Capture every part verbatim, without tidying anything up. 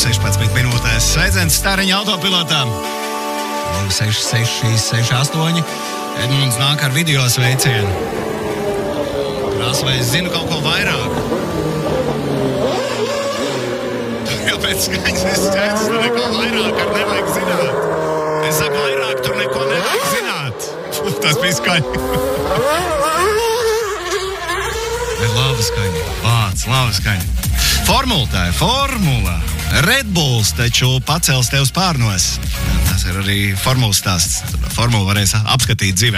sešpadsmit minūtēs. Sveiciens Stariņa autopilotā. seši seši seši astoņi. Edmunds nāk ar video sveicienu. Prasa, vai es zinu kaut ko vairāk. Kāpēc skaņas es teicu, tur neko vairāk ar nevajag zināt. Es saku, vairāk tur neko nevajag zināt. Tas bija skaņa. Bet laba skaņa. Vārds, laba skaņa. Formula tā ir formula. Red Bulls taču pacels tev spārnos. Tas ir arī formulas stāsts. Formulu varēs apskatīt dzīvē.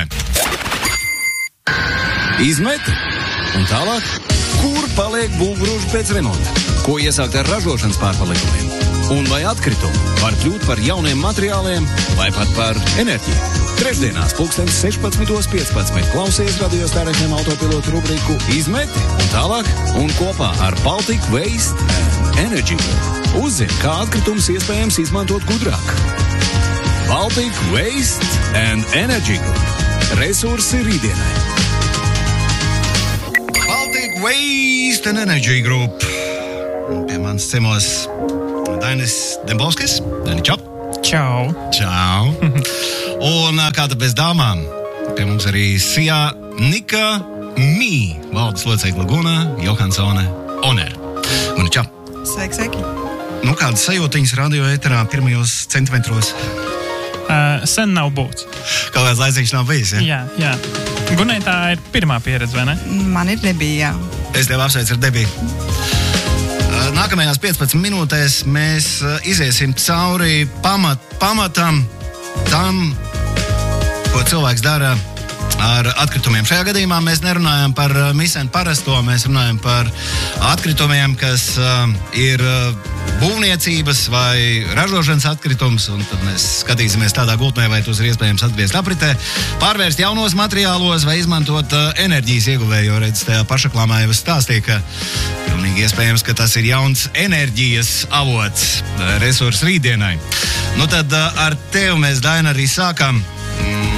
Izmet un tālāk. Kur paliek būvgrūži pēc remonta? Ko iesākt ar ražošanas pārpalikumiem? Un vai atkritumi var kļūt par jauniem materiāliem vai pat par enerģiju? Trešdienās pulkstens sešpadsmit piecpadsmit klausies Radio Stariņa autopilotu rubriku Izmeti un tālāk un kopā ar Baltic Waste and Energy uzzini, kā atkritumus iespējams izmantot gudrāk. Baltic Waste and Energy resursi rītdienai. Baltic Waste and Energy Group. Pie manis ciemos Dainis Dembovskis. Daini, čau. Čau. Čau. Un kā tad bez dāmām? Pie mums arī Sijā Nika Mī, valdes locekle Guna Johansone Oner. Un čau. Sveiki, sveiki. Nu, kādas sajūtiņas radio ēterā pirmajos centimetros? Uh, sen nav būts. Kaut kāds laiciņš nav bijis, ja? Jā, jā. Gunai tā ir pirmā pieredze, vai ne? Man ir debija, jā. Es tev apsveicu ar debiju. Nākamajās piecpadsmit minūtēs mēs iziesim cauri pamat, pamatam tam, ko cilvēks dara ar atkritumiem. Šajā gadījumā mēs nerunājam par misēnu parasto, mēs runājam par atkritumiem, kas uh, ir uh, būvniecības vai ražošanas atkritums, un tad mēs skatīsimies tādā gultnē, vai tos ir iespējams atgriezt apritē, pārvērst jaunos materiālos vai izmantot uh, enerģijas ieguvēju, jo redz, tajā pašaklāmā jau es stāstīju, ka pilnīgi iespējams, ka tas ir jauns enerģijas avots, uh, resurs rītdienai. Nu tad uh, ar tevi mēs, Daina, arī sākam. Mm,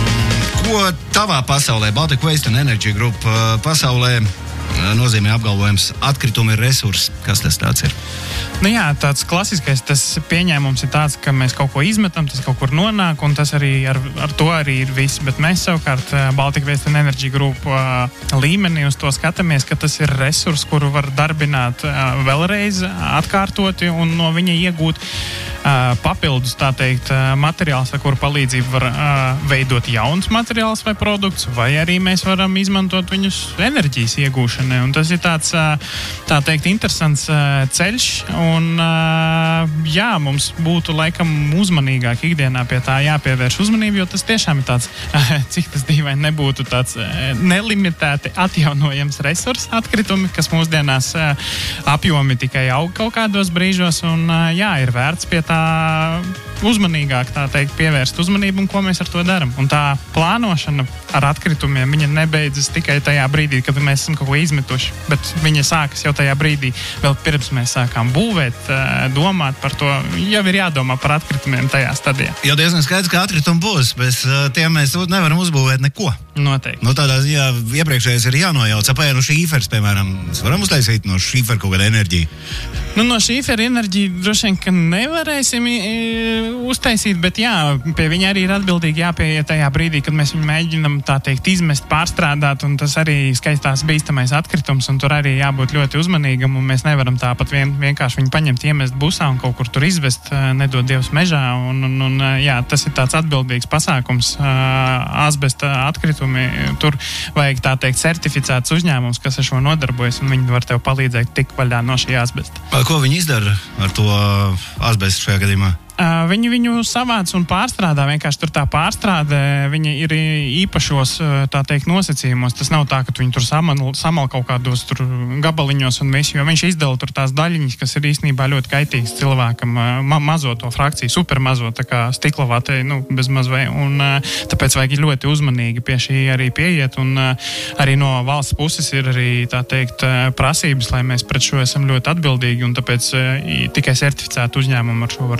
Ko tavā pasaulē, Baltic Waste and Energy Group pasaulē nozīmē apgalvojums atkritumi ir resursi? Kas tas tāds ir? Nu jā, tāds klasiskais tas pieņēmums ir tāds, ka mēs kaut ko izmetam, tas kaut kur nonāk, un tas arī ar, ar to arī ir viss. Bet mēs savukārt Baltic Waste and Energy Group līmenī uz to skatāmies, ka tas ir resurs, kuru var darbināt vēlreiz atkārtoti un no viņa iegūt papildus, tā teikt, materiāls, ar kuru palīdzību var veidot jauns materiāls vai produkts, vai arī mēs varam izmantot viņus enerģijas iegūšanai. Un tas ir tāds, tā teikt, interesants ceļš, un jā, mums būtu laikam uzmanīgāk ikdienā pie tā jāpievērš uzmanību, jo tas tiešām ir tāds, cik tas dīvaini nebūtu, tāds nelimitēti atjaunojams resurs atkritumi, kas mūsdienās apjomi tikai aug kaut kādos brīžos, un jā, ir vērts pie tā uzmanīgāk, tā teikt, pievērst uzmanību un ko mēs ar to daram. Un tā plānošana ar atkritumiem, viņa nebeidzas tikai tajā brīdī, kad mēs esam kaut ko izmetuši, bet viņa sākas jau tajā brīdī, vēl pirms mēs sākām būvēt, domāt par to, jau ir jādomā par atkritumiem tajā stadijā. Jau diezgan skaidrs, ka atkritumi būs, bez tiem mēs nevaram uzbūvēt neko. Noteikti. Nu, tādā ziņā iepriekšējais ir jānojauc. Apēja no šīfers, piemēram, mēs varam uztaisīt no šīfera kaut kādu enerģiju? Nu, no šīfera enerģiju droši vien, ka nevarēsim e, uztaisīt, bet jā, pie viņa arī ir atbildīgi jāpieiet tajā brīdī, kad mēs viņu mēģinam, tā teikt, izmest, pārstrādāt, un tas arī skaistās bīstamais atkritums, un tur arī jābūt ļoti uzmanīgam, un mēs nevaram tāpat vien, vienkārši viņu paņemt, iemest busā un kaut kur tur izvest, nedod Dievs mežā, un, un, un jā, tas ir tāds atbildīgs pasākums, asbesta atkritumi, tur vajag, tā teikt, certificēts uzņēmums, kas ar šo nodarbojas, un viņi var tev palīdzēt tik vaļā no šī asbesta. Ko viņi izdara ar to asbestu šajā gadījumā? Uh, viņi viņu savāc un pārstrādā, vienkārši tur tā pārstrāde, viņi ir īpašos, tā teikt, nosacījumos. Tas nav tā, ka viņi tur samal, samal kaut kādos tur gabaliņos un visu, jo viņš izdala tur tās daļiņas, kas ir īstenībā ļoti kaitīgas cilvēkam, ma mazo to frakciju, super mazo, tā kā stiklavātei, nu, bez mazvai, un uh, tāpēc vajag ļoti uzmanīgi pie šī arī pieiet, un uh, arī no valsts puses ir arī, tā teikt, prasības, lai mēs pret šo esam ļoti atbildīgi, un tāpēc uh, tikai certificētu uzņēmumu ar šo var nodarbot.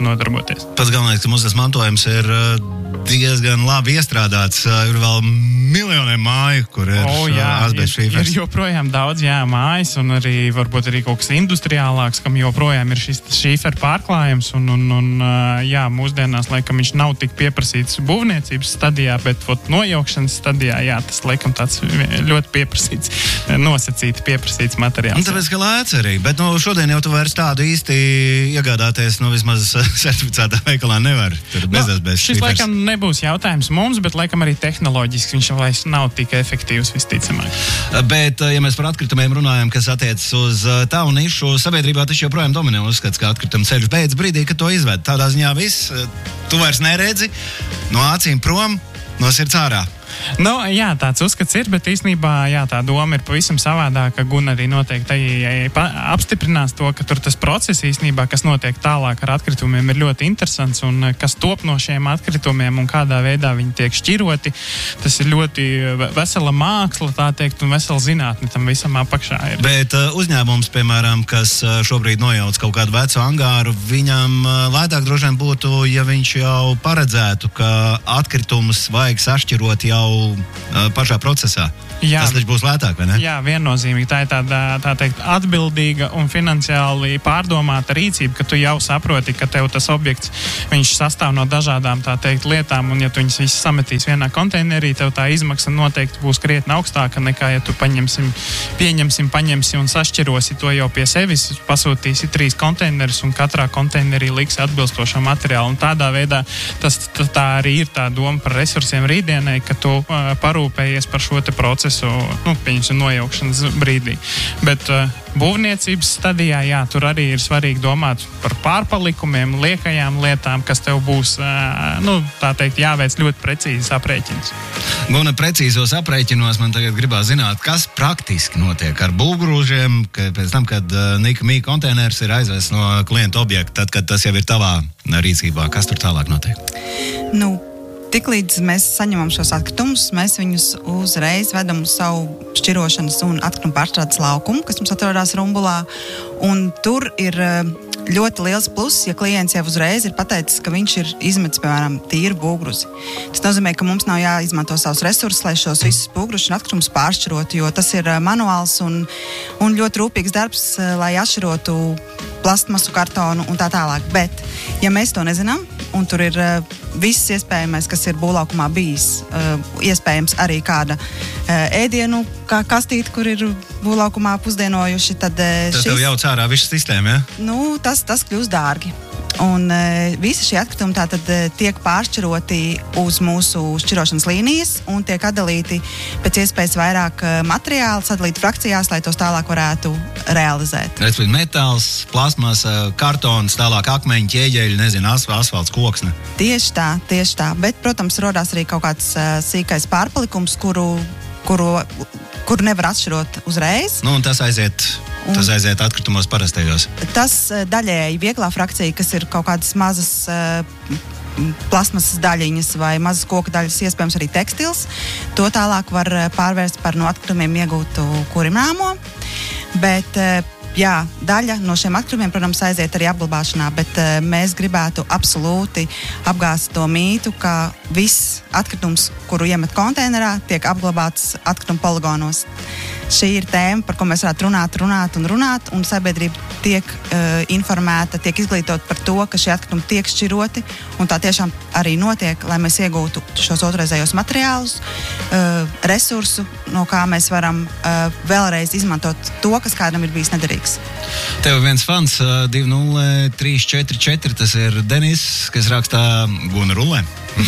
sagatavoties. Pats galvenais, ka mums tas mantojums ir diezgan labi iestrādāts. Ir vēl miljoniem māju, kur ir oh, jā, asbests ir, šīfers. ir joprojām daudz jā, mājas, un arī varbūt arī kaut kas industriālāks, kam joprojām ir šis šīfer pārklājums. Un, un, un, jā, mūsdienās, laikam, viņš nav tik pieprasīts būvniecības stadijā, bet ot, nojaukšanas stadijā, jā, tas, laikam, tāds ļoti pieprasīts, nosacīti pieprasīts materiāls. Un tāpēc, ka lēts arī, bet nu, šodien jau tu vairs tādu īsti iegādāties, nu, vismaz certificētā veikalā nevar. Tur bezasbēs šis, šīfers. laikam, nebūs jautājums mums, bet, laikam, arī tehnoloģiski viņš vairs nav tik efektīvs, visticamāk. Bet, ja mēs par atkritumiem runājam, kas attiecas uz tavu nišu, sabiedrībā tas joprojām dominē uzskats, ka atkrituma ceļš beidz brīdī, kad to izved. Tādā ziņā viss, tu vairs neredzi, no acīm prom, no sirds ārā. Nu, jā, tāds uzskats ir, bet īstenībā jā, tā doma ir pavisam savādāka. Gun arī noteikti apstiprinās to, ka tur tas process īstenībā, kas notiek tālāk ar atkritumiem, ir ļoti interesants un kas top no šiem atkritumiem un kādā veidā viņi tiek šķiroti. Tas ir ļoti vesela māksla, tā teikt, un vesela zinātne tam visam apakšā ir. Bet uh, uzņēmums, piemēram, kas uh, šobrīd nojauc kaut kādu vecu angāru, viņam uh, lētāk droši vien būtu, ja viņš jau paredzētu, ka atkritumus vajag sašķirot jau uh, pašā procesā. Jā. Tas taču būs lētāk, vai ne? Jā, viennozīmīgi. Tā ir tāda, tā teikt, atbildīga un finansiāli pārdomāta rīcība, ka tu jau saproti, ka tev tas objekts, viņš sastāv no dažādām, tā teikt, lietām, un ja tu viņus visus sametīs vienā konteinerī, tev tā izmaksa noteikti būs krietni augstāka nekā, ja tu paņemsim, pieņemsim, paņemsi un sašķirosi to jau pie sevis, pasūtīsi trīs konteinerus un katrā konteinerī liksi atbilstošo materiālu. Un tādā veidā tas, tā arī ir tā doma par resursiem rītdienai, ka tu uh, parūpējies par šo te procesu, nu, pieņemsim, nojaukšanas brīdī. Bet uh, būvniecības stadijā, jā, tur arī ir svarīgi domāt par pārpalikumiem, liekajām lietām, kas tev būs, uh, nu, tā teikt, jāveic ļoti precīzi aprēķins. Guna, precīzos aprēķinos man tagad gribās zināt, kas praktiski notiek ar būvgrūžiem, ka pēc tam, kad uh, Nika Mī konteiners ir aizvests no klienta objekta, tad, kad tas jau ir tavā rīcībā, kas tur tālāk notiek? Nu, tiklīdz mēs saņemam šos atkritumus, mēs viņus uzreiz vedam uz savu šķirošanas un atkritumu pārstrādes laukumu, kas mums atrodas Rumbulā. Un tur ir ļoti liels pluss, ja klients jau uzreiz ir pateicis, ka viņš ir izmetis, piemēram, tīru būvgruzi. Tas nozīmē, ka mums nav jāizmanto savus resursus, lai šos visus būvgružus un atkritumus pāršķirotu, jo tas ir manuāls un, un ļoti rūpīgs darbs, lai atšķirotu plastmasu, kartonu un tā tālāk. Bet, ja mēs to nezinām, un tur ir uh, viss iespējamais, kas ir būvlaukumā bijis, uh, iespējams arī kāda uh, ēdienu kā kastīte, kur ir būvlaukumā pusdienojuši, tad uh, tas šis... tev jauc ārā visu sistēmu, ja? Nu, tas, tas kļūst dārgi. Un uh, visi šie atkritumi tātad uh, tiek pāršķiroti uz mūsu šķirošanas līnijas un tiek atdalīti pēc iespējas vairāk uh, materiālu, sadalīti frakcijās, lai tos tālāk varētu realizēt. Respektīvi metāls, plasmasa, kartons, tālāk akmeņi, ķieģeļi, nezinu, asfalts, koksne. Tieši tā, tieši tā. Bet, protams, rodās arī kaut kāds uh, sīkais pārpalikums, kuru, kuru, kuru nevar atšķirot uzreiz. Nu, un tas aiziet... Tas aiziet atkritumos parastajos. Tas daļēji vieglā frakcija, kas ir kaut kādas mazas uh, plasmasas daļiņas vai mazas koka daļas, iespējams arī tekstils, to tālāk var pārvērst par no atkritumiem iegūtu kurināmo. Bet, uh, jā, daļa no šiem atkritumiem, protams, aiziet arī apglabāšanā, bet uh, mēs gribētu absolūti apgāzt to mītu, ka viss atkritums, kuru iemet konteinerā, tiek apglabāts atkritumu poligonos. Šī ir tēma, par ko mēs varētu runāt, runāt un runāt, un sabiedrība tiek uh, informēta, tiek izglītot par to, ka šie atkritumi tiek šķiroti, un tā tiešām arī notiek, lai mēs iegūtu šos otrreizējos materiālus, uh, resursu, no kā mēs varam uh, vēlreiz izmantot to, kas kādam ir bijis nederīgs. Tev viens fans, uh, divi nulle trīs četri četri, tas ir Denis, kas rakstā Guna rullē.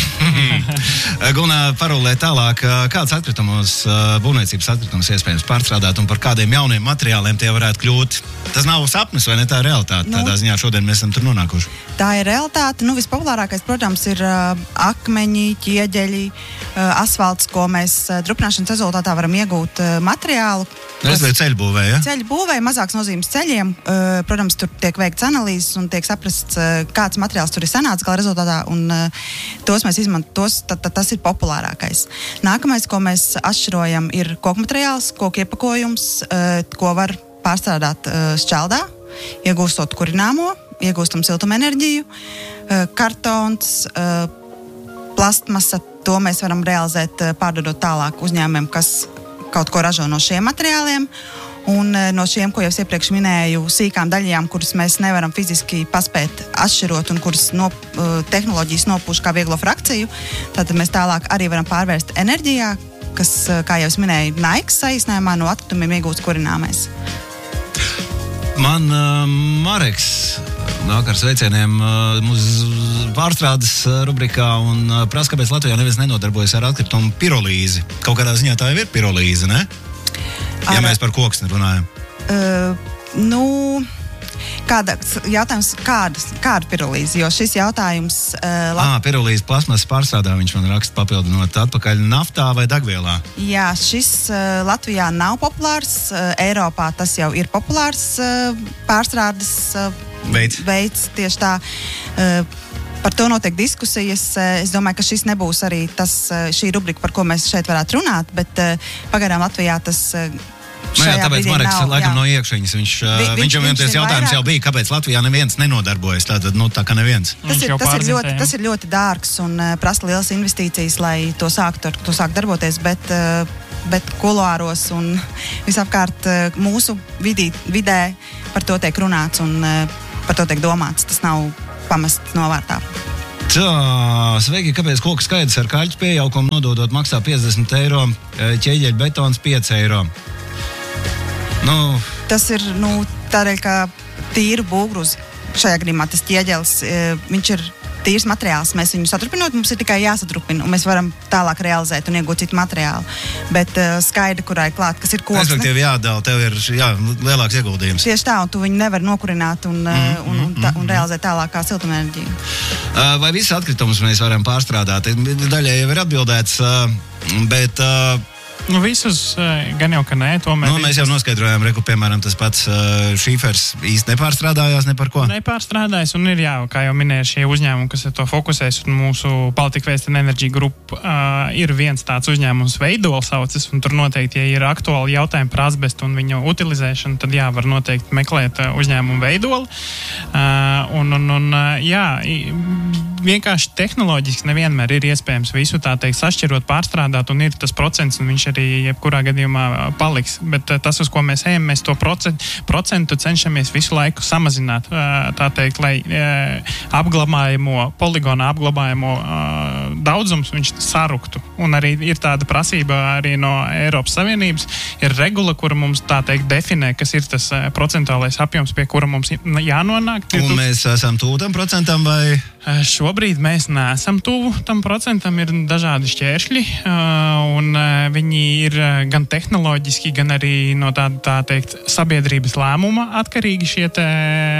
Guna, parulē tālāk, kāds atkritumos, būvniecības atkritumus iespējams pārstrādāt un par kādiem jauniem materiāliem tie varētu kļūt? Tas nav sapnis, vai ne, tā ir realitāte? Nu, tādā ziņā šodien mēs esam tur nonākuši. Tā ir realitāte. Nu, vispopulārākais, protams, ir uh, akmeņi, ķieģeļi, uh, asfalts, ko mēs uh, drupināšanas rezultātā varam iegūt uh, materiālu. Es vai ceļu būvē, ja? Ceļu būvē, mazāks nozīmes ceļiem. Uh, protams, tur tiek veikts analīzes un tiek saprasts, uh, kāds materiāls tur ir sanācis gala rezultātā, un uh, tos mēs izmantos, tad, tad tas ir populārākais. Nākamais, ko mēs atšķirojam, ir koku materiāls, koku iepakojums, uh, ko var pārstrādāt uh, šķeldā. iegūstot kurināmo, iegūstam siltumenerģiju, kartons, plastmasa, to mēs varam realizēt, pārdodot tālāk uzņēmumiem, kas kaut ko ražo no šiem materiāliem. Un no šiem, ko jau iepriekš minēju, sīkām daļām, kuras mēs nevaram fiziski paspēt atšķirot un kuras no, tehnoloģijas nopūš kā vieglo frakciju, tad mēs tālāk arī varam pārvērst enerģijā, kas, kā jau es minēju, naiks saīsinājumā no atkritumiem iegūst kurināmais. Man uh, Mareks nāk ar sveicieniem uh, mūsu pārstrādes uh, rubrikā un uh, prasa, kāpēc Latvijā neviens nenodarbojas ar atkritumu pirolīzi. Kaut kādā ziņā tā jau ir pirolīze, ne? Ja ar, mēs par koksni runājam. Uh, nu, kāda, jautājums, kādas, kāda pirolīze? Jo šis jautājums... Uh, Lat... Ā, pirolīze plasmas pārstrādā, viņš man raksta papildinot atpakaļ naftā vai degvielā. Jā, šis uh, Latvijā nav populārs. Uh, Eiropā tas jau ir populārs uh, pārstrādes uh, veids. veids. Tieši tā. Uh, Par to notiek diskusijas. Es domāju, ka šis nebūs arī tas, šī rubrika, par ko mēs šeit varētu runāt, bet pagaidām Latvijā tas nu jā, tāpēc Mareks nav, laikam jā. no iekšēņas. Viņš, Vi, viņš jau viens jautājums vairāk... jau bija, kāpēc Latvijā neviens nenodarbojas. Tātad, nu, tā kā neviens. Tas ir, tas, ir ļoti, tas ir ļoti dārgs un uh, prasa lielas investīcijas, lai to sāktu, to sāktu darboties, bet, uh, bet kuluāros un visapkārt uh, mūsu vidī, vidē par to tiek runāts un uh, par to tiek domāts. Tas nav pamests novārtā. Tā, sveiki, kāpēc koku skaidrs ar kaļķu pieaukumu nododot maksā piecdesmit eiro, ķēģeļu betons pieci eiro? Nu... Tas ir, nu, tādēļ, ka tīru būgruzi šajā gadījumā tas ķēģelis, viņš ir tīrs materiāls. Mēs viņu satrupinot, mums ir tikai jāsatrupina, un mēs varam tālāk realizēt un iegūt citu materiālu. Bet uh, skaidri, kurai klāt, kas ir koksne. Respektīvi jādala, tev ir jā, lielāks ieguldījums. Tieši tā, un tu viņu nevar nokurināt un, mm, un, un, tā, un realizēt tālāk kā siltumenerģiju. Uh, vai visus atkritumus mēs varam pārstrādāt? Daļai jau ir atbildēts, uh, bet... Uh, Nu, visus gan jau, ka nē, tomēr... Nu, mēs jau noskaidrojām, reku, piemēram, tas pats uh, šīfers īsti nepārstrādājās ne par ko. Nepārstrādājās, un ir, jā, kā jau minēju, šie uzņēmumi, kas ir to fokusēs, un mūsu Baltic Waste and Energy Group uh, ir viens tāds uzņēmums Veidola saucas, un tur noteikti, ja ir aktuāli jautājumi par asbestu un viņu utilizēšanu, tad jā, var noteikti meklēt uh, uzņēmumu Veidola. Uh, un, un, un, uh, jā, vienkārši tehnoloģiski nevienmēr ir iespējams visu, tā teikt, sašķirot, pārstrādāt, un ir tas procents, un viņš arī jebkurā gadījumā paliks. Bet tas, uz ko mēs ejam, mēs to procentu, procentu cenšamies visu laiku samazināt, tā teikt, lai apglabājamo, poligona apglabājamo daudzums viņš saruktu. Un arī ir tāda prasība arī no Eiropas Savienības, ir regula, kura mums, tā teikt, definē, kas ir tas procentuālais apjoms, pie kura mums jānonāk. Un mēs esam tuvu tam procentam vai... Šobrīd mēs neesam tuvu tam procentam, ir dažādi šķēršļi, un viņi ir gan tehnoloģiski, gan arī no tā, tā teikt, sabiedrības lēmuma atkarīgi šie te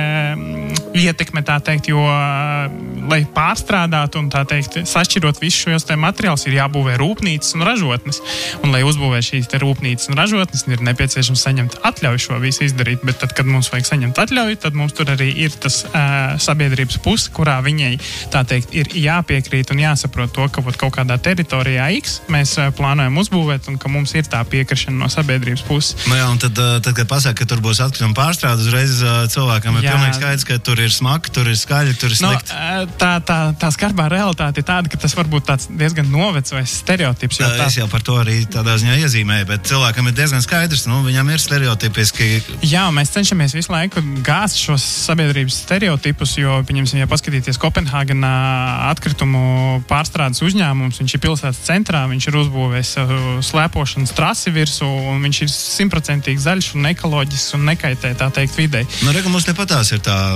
ietekme, tā teikt, jo, lai pārstrādātu un tā teikt, sašķirot visus šos te materiālus, ir jābūvē rūpnīcas un ražotnes, un lai uzbūvē šīs te rūpnīcas un ražotnes, ir nepieciešams saņemt atļauju šo visu izdarīt, bet tad, kad mums vajag saņemt atļauju, tad mums tur arī ir tas uh, sabiedrības puse, kurā viņai tā teikt, ir jāpiekrīt un jāsaprot to, ka kaut kādā teritorijā X mēs plānojam uzbūvēt un ka mums ir tā piekrišana no sabiedrības puses. Nu jā, un tad, tad kad pasaka, ka tur būs atkrituma pārstrāde, uzreiz cilvēkam ir jā. Pilnīgi skaidrs, ka tur ir smagi, tur ir skaļi, tur ir slikti. No, tā, tā, tā skarbā realitāte ir tāda, ka tas varbūt tāds diezgan novecojis stereotips. Tā, tā... Es jau par to arī tādā ziņā iezīmēju, bet cilvēkam ir diezgan skaidrs, nu, viņam ir stereotipiski. Jā, mēs cenšamies visu laiku gāzt šos sabiedrības stereotipus, jo, pieņemsim, ja paskatīties Kopenhāgenā atkritumu pārstrādes uzņēmums, viņš ir pilsētas centrā, viņš ir uzbūvējis slēpošanas trasi virsū, un viņš ir simtprocentīgi zaļš un ekoloģisks un nekaitē, tā teikt, videi. Nu, reka, mums nepatās ir tā...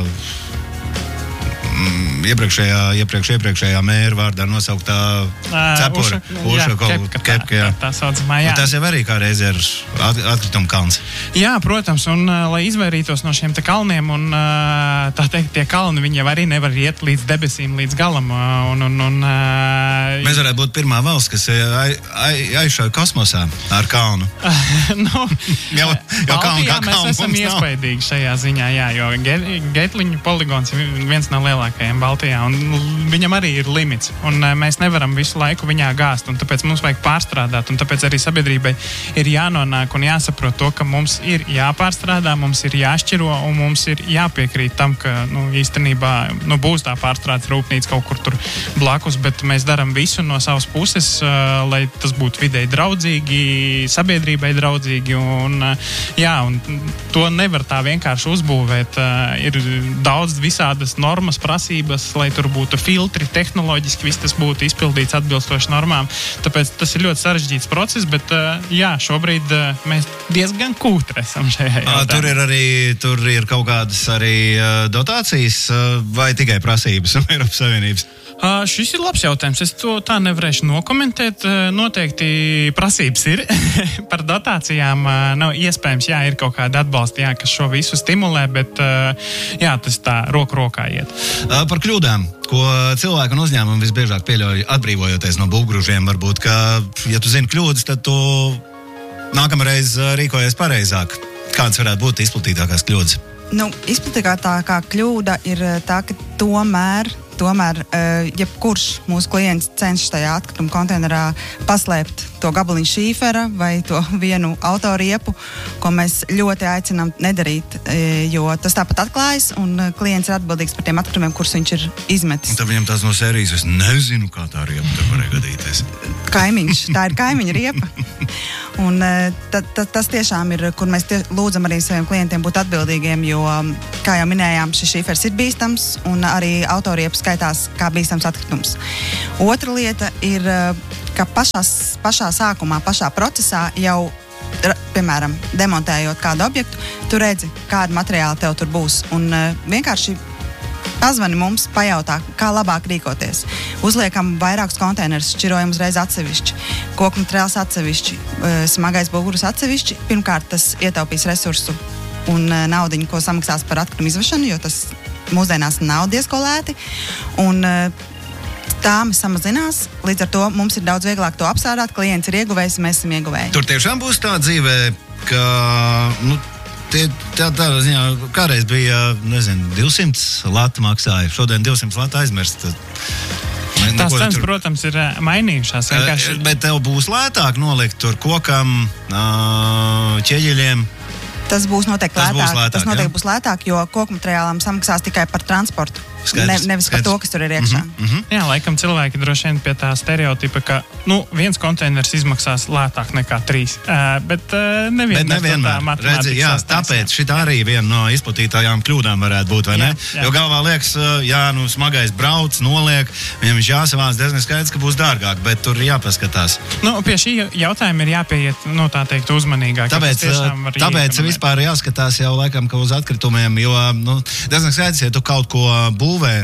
Mm, iepriekšējā, iepriekš, iepriekšējā mēra vārdā nosauktā cepura, uša kepka, kepka, jā. Tā, tā saucamā, jā. Un tas jau arī kā reiz ir at, atkrituma kalns. Jā, protams, un lai izvairītos no šiem te kalniem, un tā teikt, tie kalni, viņi jau arī nevar iet līdz debesīm, līdz galam, un, un, un mēs varētu būt pirmā valsts, kas ai, ai, aizšauja kosmosā ar kalnu. nu, jau, jau kalnu, kā mēs esam iespaidīgi šajā ziņā, jā, jo Getliņu poligons ir viens no lielākajiem vistīrākajiem Baltijā, un viņam arī ir limits, un mēs nevaram visu laiku viņā gāzt, un tāpēc mums vajag pārstrādāt, un tāpēc arī sabiedrībai ir jānonāk un jāsaprot to, ka mums ir jāpārstrādā, mums ir jāšķiro, un mums ir jāpiekrīt tam, ka, nu, īstenībā, nu, būs tā pārstrādes rūpnīca kaut kur tur blakus, bet mēs darām visu no savas puses, uh, lai tas būtu videi draudzīgi, sabiedrībai draudzīgi, un, uh, jā, un to nevar tā vienkārši uzbūvēt. Uh, ir daudz visādas normas, prasības, lai tur būtu filtri, tehnoloģiski viss tas būtu izpildīts atbilstoši normām. Tāpēc tas ir ļoti sarežģīts process, bet uh, jā, šobrīd uh, mēs diezgan kūtri esam šajā jautājumā. Tur ir arī tur ir kaut kādas arī uh, dotācijas uh, vai tikai prasības no Eiropas Savienības? Uh, šis ir labs jautājums. Es to tā nevarēšu nokomentēt. Uh, noteikti prasības ir par dotācijām. Uh, nav iespējams, jā, ir kaut kāda atbalsta, jā, kas šo visu stimulē, bet uh, jā, tas tā roku rokā iet. Uh, par kļūdām, ko cilvēku un uzņēmumu visbiežāk pieļauj atbrīvojoties no būvgrūžiem, varbūt, ka, ja tu zini kļūdas, tad tu nākamreiz rīkojies pareizāk. Kādas varētu būt izplatītākās kļūdas? Nu, izplatītākā kļūda ir tā, ka tomēr Tomēr, uh, jebkurš mūsu klients cenšas tajā atkrituma konteinerā paslēpt to gabaliņu šīfera vai to vienu autoriepu, ko mēs ļoti aicinām nedarīt, jo tas tāpat atklājas, un klients ir atbildīgs par tiem atkritumiem, kurus viņš ir izmetis. Un tad viņam tās no sērijas, es nezinu, kā tā riepa tur varēja gadīties. Kaimiņš, tā ir kaimiņa riepa. Un ta, ta, tas tiešām ir, kur mēs tie, lūdzam arī saviem klientiem būt atbildīgiem, jo, kā jau minējām, šis šīfers ir bīstams, un arī autoriepa skaitās kā bīstams atkritums. Otra lieta ir, ka pašās, pašā sākumā, pašā procesā jau, piemēram, demontējot kādu objektu, tu redzi, kāda materiāla tev tur būs. Un uh, vienkārši pazvani mums, pajautā, kā labāk rīkoties. Uzliekam vairākus konteinerus, šķirojam uzreiz atsevišķi, koku materiāls atsevišķi, uh, smagais bulgurus atsevišķi. Pirmkārt, tas ietaupīs resursu un uh, naudiņu, ko samaksās par atkritumu izvešanu, jo tas mūsdienās nav diezko lēti. Un uh, tāmi samazinās, līdz ar to mums ir daudz vieglāk to apsādāt, klients ir ieguvējis, mēs esam ieguvēji. Tur tiešām būs tā dzīvē, ka, nu, tie, tā, tā ziņā, kādreiz bija, nezinu, divsimt lati maksāja, šodien divsimt lati aizmirst. Ne, Tās cenas, tur... protams, ir mainījušās. Vienkārši... Bet tev būs lētāk nolikt tur kokam, ķeģeļiem. Tas būs noteikti Tas lētāk. Būs lētāk, Tas noteikti ja? būs lētāk, jo koku materiālām samaksās tikai par transportu. Skaidrs, ne, nevis skaidrs. par to, kas tur ir iekšā. Mm-hmm, mm-hmm. Jā, laikam cilvēki droši vien pie tā stereotipa, ka nu, viens konteiners izmaksās lētāk nekā trīs. Uh, bet uh, nevienmēr, bet nevienmēr. Redzi, jā, tāpēc šitā arī viena no izplatītājām kļūdām varētu būt, vai ne? Jā, jā. Jo galvā liekas, jā, nu, smagais brauc, noliek, viņam viņš jāsavāc, diezgan skaidrs, ka būs dārgāk, bet tur jāpaskatās. Nu, pie šī jautājuma ir jāpieiet, nu, tā teikt, uzmanīgāk. Tāpēc, tāpēc vispār jāskatās jau laikam, ka uz atkritumiem, jo, nu, diezgan skaidrs, ja tu kaut ko būvē,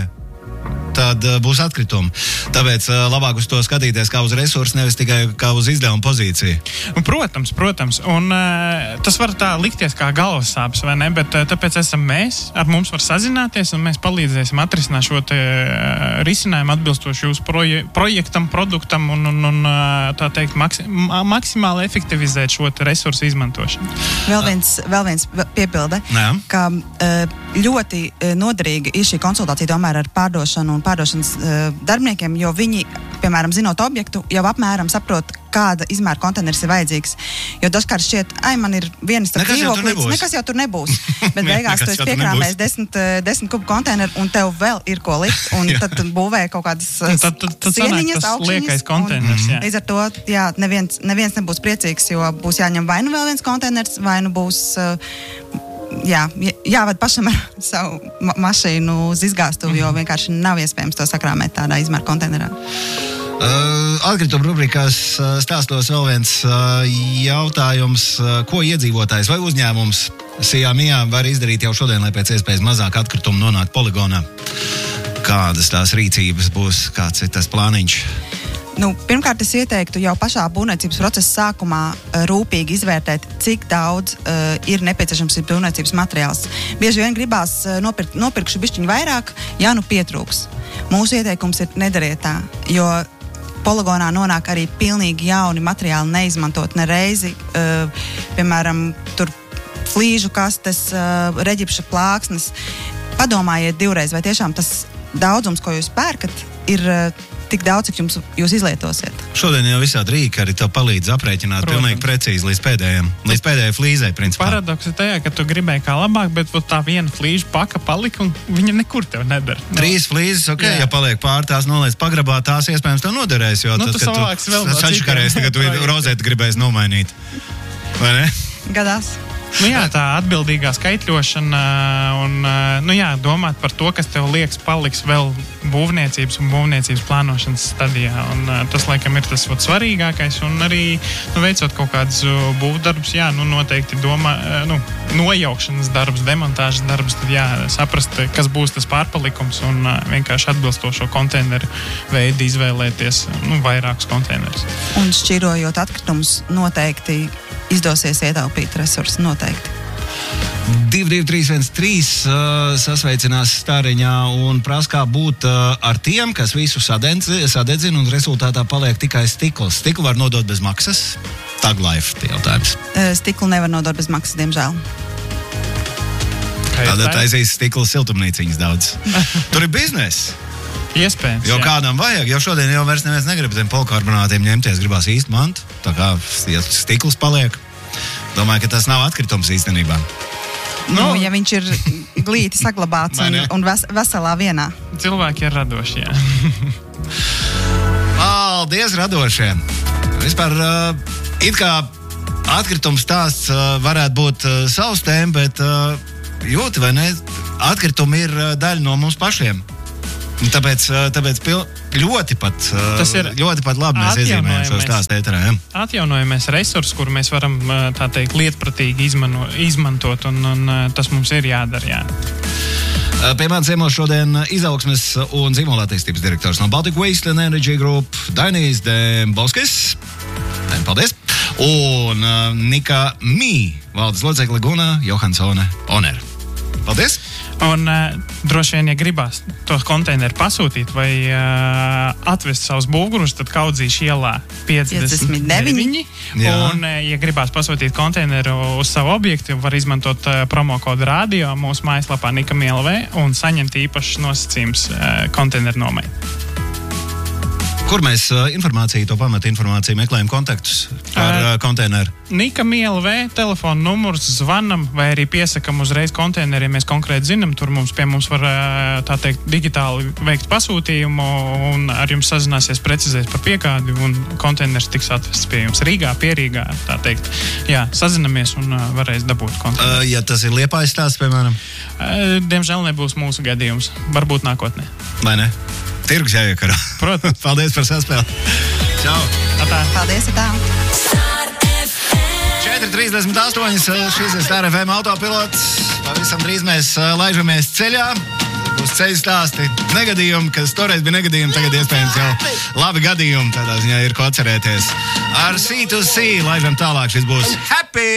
tad uh, būs atkritumi. Tāpēc uh, labāk uz to skatīties kā uz resursu, nevis tikai kā uz izdevumu pozīciju. Protams, protams. Un uh, tas var tā likties kā galvas sāpes, vai ne? Bet uh, tāpēc esam mēs, ar mums var sazināties, un mēs palīdzēsim atrisināt šo te uh, risinājumu atbilstoši jūsu proje- projektam, produktam un, un, un uh, tā teikt, maksi- ma- maksimāli efektivizēt šo te resursu izmantošanu. Vēl viens, vēl viens piepilde, Jā. ka uh, ļoti uh, noderīga ir šī konsultācija tomēr ar pārdošanu un pārdošanas uh, darbiniekiem, jo viņi, piemēram, zinot objektu, jau apmēram saprot, kāda izmēra konteiners ir vajadzīgs. Jo dažkārt šķiet, ai, man ir viens tāds dzīvoklīds, nekas jau tur nebūs. Bet beigās tu esi piekrāmējis desmit, desmit kubu konteineru, un tev vēl ir ko likt, un tad tu būvē kaut kādas tad, tad, tad sieniņas, tas augšņas. liekais konteiners, jā. Līdz ar to, jā, neviens, neviens nebūs priecīgs, jo būs jāņem vai nu vēl viens konteiners, vai nu būs... Uh, Jā, jāved pašam ar savu ma- mašīnu uz izgāstuvi, mm-hmm. jo vienkārši nav iespējams to sakrāmēt tādā izmēra konteinerā. Uh, Atkrituma rubrikās uh, stāstos vēl viens uh, jautājums, uh, ko iedzīvotājs vai uzņēmums Sijā-Mijā var izdarīt jau šodien, lai pēc iespējas mazāk atkritumu nonāktu poligonā. Kādas tās rīcības būs, kāds ir tas plāniņš? Nu, pirmkārt, es ieteiktu jau pašā būvniecības procesa sākumā uh, rūpīgi izvērtēt, cik daudz uh, ir nepieciešams ir būvniecības materiāls. Bieži vien gribās uh, nopirkt, nopirkšu bišķiņu vairāk, ja nu pietrūks. Mūsu ieteikums ir nedariet tā, jo poligonā nonāk arī pilnīgi jauni materiāli, neizmantot nereizi, uh, piemēram, tur flīžu kastes, uh, reģipša plāksnes. Padomājiet divreiz, vai tiešām tas daudzums, ko jūs pērkat, ir uh, tik daudz, cik jums jūs izlietosiet. Šodien jau visādi rīki arī tev palīdz aprēķināt Protams. pilnīgi precīzi līdz pēdējiem, līdz pēdējai flīzei, principā. Paradoks ir tajā, ka tu gribēji kā labāk, bet tā viena flīža paka palika un viņa nekur tev nedara. Trīs flīzes, ok, Jā. ja paliek pār tās noliec pagrabā, tās iespējams tev noderēs, jo Nu, tas, tu ka savāksi vēl no sačakarēs, citiem tagad tu projektiem. rozētu gribēs nomainīt. Vai ne? Gadās. Nu jā, tā atbildīgā skaitļošana un nu jā, domāt par to, kas tev liekas paliks vēl būvniecības un būvniecības plānošanas stadijā. Un, uh, tas, laikam, ir tas vat, svarīgākais. Un arī nu, veicot kaut kādus būvdarbus, jā, nu, noteikti domā, uh, nu, nojaukšanas darbus, demontāžas darbus, tad jā, saprast, kas būs tas pārpalikums un uh, vienkārši atbilstošo konteineru veidu izvēlēties nu, vairākus konteinerus. Un šķirojot atkritumus, noteikti izdosies ietaupīt resursus, noteikti. divi divi trīs viens trīs uh, sasveicinās Stāriņā un prasa, kā būt uh, ar tiem, kas visu sadedzi, sadedzina un rezultātā paliek tikai stikls. Stiklu var nodot bez maksas. Tag life jautājums. Uh, Stiklu nevar nodot bez maksas, diemžēl. Tātad taisīs stikla siltumnīciņas daudz. Tur ir bizness. Iespējams. Jo jā. kādam vajag, jo šodien jau vairs neviens negrib tiem polkarbonātiem ņemties, gribās īsti mantu. Tā kā ja stikls paliek. Domāju, ka tas nav atkritums īstenībā. Nu, ja viņš ir glīti saglabāts Vai un, ne? un ves, veselā vienā. Cilvēki ir radoši, jā. Paldies radošie! Vispār uh, it kā atkritums stāsts uh, varētu būt uh, savs tēma, bet uh, jūti vai ne, atkritumi ir uh, daļa no mums pašiem. Un tāpēc, uh, tāpēc pil, ļoti pat, uh, Tas ir ļoti pat labi mēs iezīmējam šo atjaunojamies. stāstu ēterā. Ja? Atjaunojamies resursus, kuru mēs varam uh, tā teikt lietpratīgi izmano, izmantot, un, un uh, tas mums ir jādara, jā. Uh, Pie manis ciemos šodien izaugsmes un zīmola attīstības direktors no Baltic Waste and Energy Group Dainis Dembovskis. Daini, paldies! Un uh, Nika Mī, valdes locekle Guna Johansone Oner. Paldies! Un uh, droši vien, ja gribās tos konteineru pasūtīt vai uh, atvest savus būvgrūžus, tad Kaudzīšu ielā piecdesmit deviņi. Jā. Un, uh, ja gribās pasūtīt konteineru uz savu objektu, var izmantot uh, promokodu radio mūsu mājaslapā Nikam L V un saņemt īpašs nosacījums uh, konteineru nomai. Kur mēs uh, informāciju, to pamata informāciju meklējam kontaktus par uh, konteineru? Nikam L V telefona numurs, zvanam vai arī piesakam uzreiz konteineru, ja mēs konkrēti zinām. Tur mums pie mums var uh, tā teikt digitāli veikt pasūtījumu un ar jums sazināsies, precizēs par piegādi un konteiners tiks atvests pie jums Rīgā, Pierīgā, tā teikt. Jā, sazinamies un uh, varēs dabūt konteineru. Uh, ja tas ir Liepājas stāsts, piemēram, Uh, diemžēl nebūs mūsu gadījums. Varbūt nākotnē. vai ne? Tirgus jāiekaro. Protams. Paldies par saspēli. Čau! Atā. Paldies, tā! četri trīsdesmit astoņi, šis ir Star F M autopilots. Pavisam drīz mēs uh, laižamies ceļā. Būs ceļu stāsti. Negadījumi, kas toreiz bija negadījumi, tagad iespējams jau labi gadījumi. Tādā ziņā ir ko atcerēties. Ar C to C laižam tālāk. Šis būs Happy!